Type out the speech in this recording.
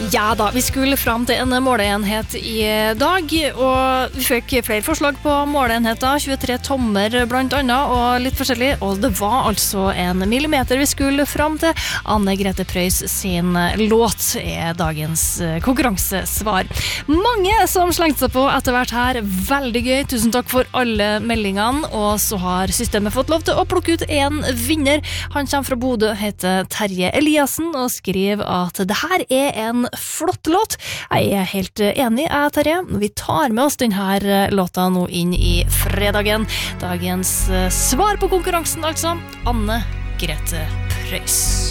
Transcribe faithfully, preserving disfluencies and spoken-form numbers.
Ja da, vi skulle fram til en måleenhet i dag, og vi fikk flere forslag på måleenheter, tjuetre tommer blant annet, og litt forskjellig, og det var altså en millimeter vi skulle fram til. Anne-Grete Preus sin låt er dagens konkurransesvar. Mange som slengte seg på etter hvert her, veldig gøy, tusen takk for alle meldingene, og så har systemet fått lov til å plukke ut en vinner. Han kommer fra Bodø, heter Terje Eliassen, og skriver at det her er en flott låt. Jeg er helt enig, jeg, Terje. Vi tar med oss denne låta nå inn i fredagen. Dagens svar på konkurransen, altså. Anne-Grete Preus.